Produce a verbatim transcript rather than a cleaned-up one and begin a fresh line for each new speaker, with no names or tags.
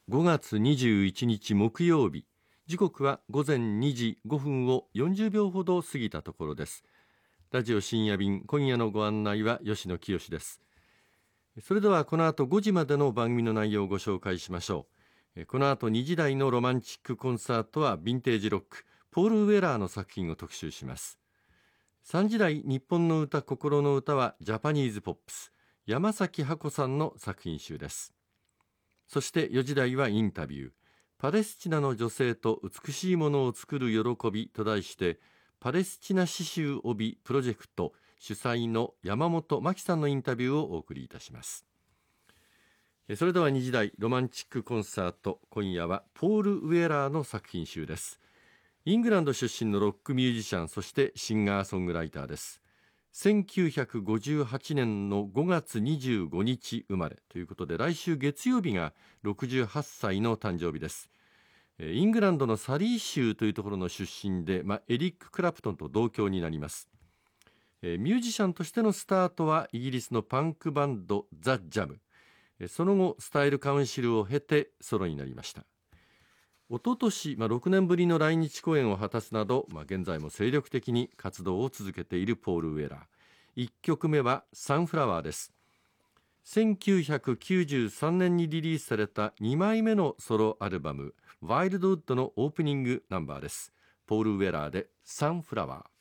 ごがつにじゅういちにち木曜日、時刻はごぜんにじごふんをよんじゅうびょうほど過ぎたところです。ラジオ深夜便、今夜のご案内は吉野清です。それではこの後ごじまでの番組の内容をご紹介しましょう。この後にじ台のロマンチックコンサートはヴィンテージロック、ポール・ウェラーの作品を特集します。さんじ台日本の歌心の歌はジャパニーズポップス、山崎ハコさんの作品集です。そしてよじ台はインタビュー、パレスチナの女性と美しいものを作る喜びと題してパレスチナ刺繍帯プロジェクト主催の山本真紀さんのインタビューをお送りいたします。それではにじ台ロマンチックコンサート、今夜はポール・ウェラーの作品集です。イングランド出身のロックミュージシャン、そしてシンガーソングライターです。せんきゅうひゃくごじゅうはちねんのごがつにじゅうごにち生まれということで、来週月曜日がろくじゅうはっさいの誕生日です。イングランドのサリー州というところの出身で、まあ、エリック・クラプトンと同郷になります。ミュージシャンとしてのスタートはイギリスのパンクバンドザ・ジャム、その後スタイルカウンシルを経てソロになりました。おととし、まあ、ろくねんぶりの来日公演を果たすなど、まあ、現在も精力的に活動を続けているポール・ウェラー。いっきょくめはサンフラワーです。せんきゅうひゃくきゅうじゅうさんねんにリリースされたにまいめのソロアルバムワイルドウッドのオープニングナンバーです。ポール・ウェラーでサンフラワー。